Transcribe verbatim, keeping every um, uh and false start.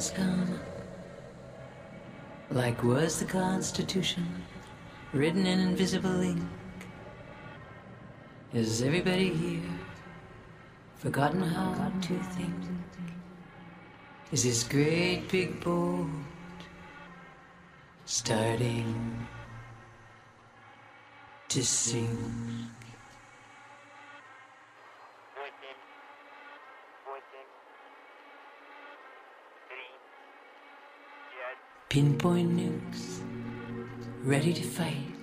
things come, like was the Constitution, written in invisible ink. Is everybody here forgotten how to think? Is this great big boat starting to sink? Pinpoint nukes, ready to fight.